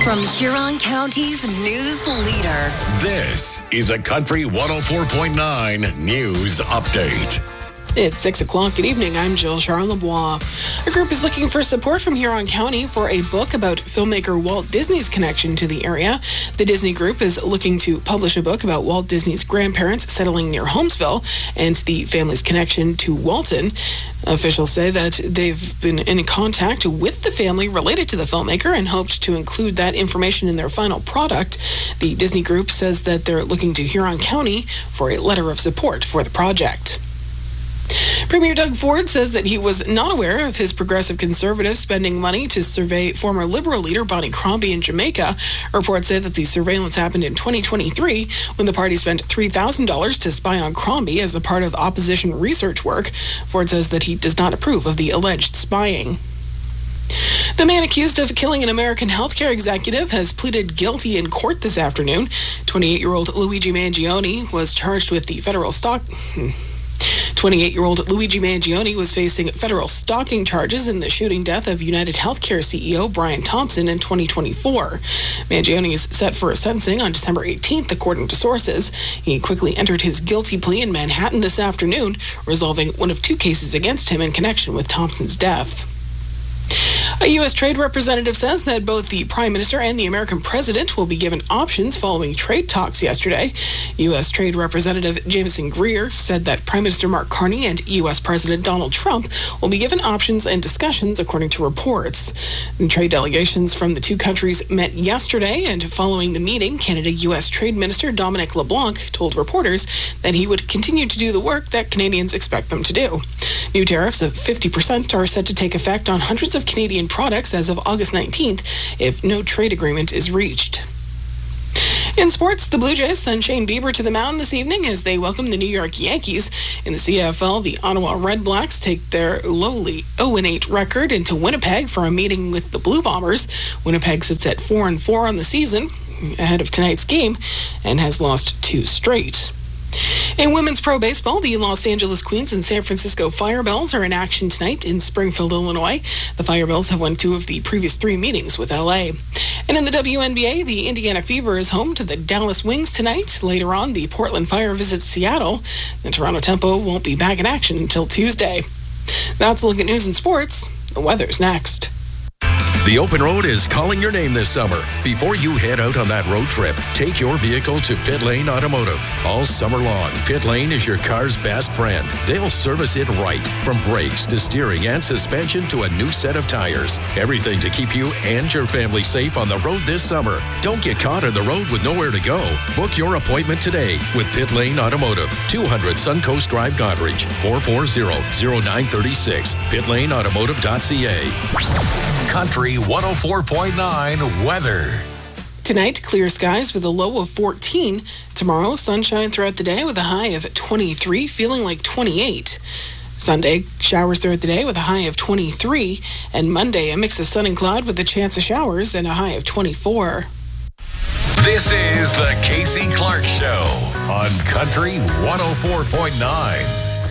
From Huron County's news leader. This is a Country 104.9 News Update. It's 6 o'clock. Good evening. I'm Jill Charlebois. A group is looking for support from Huron County for a book about filmmaker Walt Disney's connection to the area. The Disney Group is looking to publish a book about Walt Disney's grandparents settling near Holmesville and the family's connection to Walton. Officials say that they've been in contact with the family related to the filmmaker and hoped to include that information in their final product. The Disney Group says that they're looking to Huron County for a letter of support for the project. Premier Doug Ford says that he was not aware of his progressive conservatives spending money to survey former Liberal leader Bonnie Crombie in Jamaica. Reports say that the surveillance happened in 2023 when the party spent $3,000 to spy on Crombie as a part of opposition research work. Ford says that he does not approve of the alleged spying. The man accused of killing an American healthcare executive has pleaded guilty in court this afternoon. 28-year-old Luigi Mangione was charged with the federal 28-year-old Luigi Mangione was facing federal stalking charges in the shooting death of United Healthcare CEO Brian Thompson in 2024. Mangione is set for sentencing on December 18th, according to sources. He quickly entered his guilty plea in Manhattan this afternoon, resolving one of two cases against him in connection with Thompson's death. A U.S. trade representative says that both the Prime Minister and the American President will be given options following trade talks yesterday. U.S. Trade Representative Jameson Greer said that Prime Minister Mark Carney and U.S. President Donald Trump will be given options and discussions, according to reports. The trade delegations from the two countries met yesterday, and following the meeting, Canada-U.S. Trade Minister Dominic LeBlanc told reporters that he would continue to do the work that Canadians expect them to do. New tariffs of 50% are set to take effect on hundreds of Canadian products as of August 19th if no trade agreement is reached. In sports, the Blue Jays send Shane Bieber to the mound this evening as they welcome the New York Yankees. In the CFL, the Ottawa Red Blacks take their lowly 0-8 record into Winnipeg for a meeting with the Blue Bombers. Winnipeg sits at 4-4 on the season ahead of tonight's game and has lost 2 straight. In women's pro baseball, the Los Angeles Queens and San Francisco Firebells are in action tonight in Springfield, Illinois. The Firebells have won 2 of the previous 3 meetings with LA. And in the WNBA, the Indiana Fever is home to the Dallas Wings tonight. Later on, the Portland Fire visits Seattle. The Toronto Tempo won't be back in action until Tuesday. That's a look at news and sports. The weather's next. The Open Road is calling your name this summer. Before you head out on that road trip, take your vehicle to Pit Lane Automotive. All summer long, Pit Lane is your car's best friend. They'll service it right, from brakes to steering and suspension to a new set of tires. Everything to keep you and your family safe on the road this summer. Don't get caught on the road with nowhere to go. Book your appointment today with Pit Lane Automotive, 200 Suncoast Drive, Goderich, 440-0936, pitlaneautomotive.ca. Country 104.9 weather. Tonight, clear skies with a low of 14. Tomorrow, sunshine throughout the day with a high of 23, feeling like 28. Sunday, showers throughout the day with a high of 23. And Monday, a mix of sun and cloud with a chance of showers and a high of 24. This is the Casey Clark Show on Country 104.9.